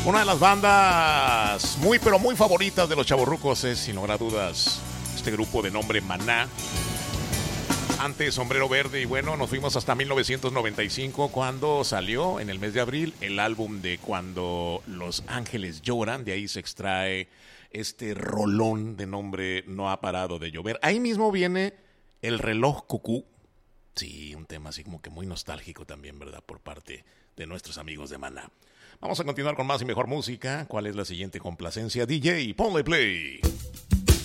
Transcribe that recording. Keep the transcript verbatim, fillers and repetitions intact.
Una de las bandas muy pero muy favoritas de los chavorrucos es, sin lugar a dudas, este grupo de nombre Maná. Antes Sombrero Verde, y bueno, nos fuimos hasta mil novecientos noventa y cinco cuando salió en el mes de abril el álbum de Cuando los Ángeles Lloran. De ahí se extrae este rolón de nombre No ha parado de llover. Ahí mismo viene El reloj cucú. Sí, un tema así como que muy nostálgico también, ¿verdad? Por parte de nuestros amigos de Maná. Vamos a continuar con más y mejor música. ¿Cuál es la siguiente complacencia? D J, ponle play.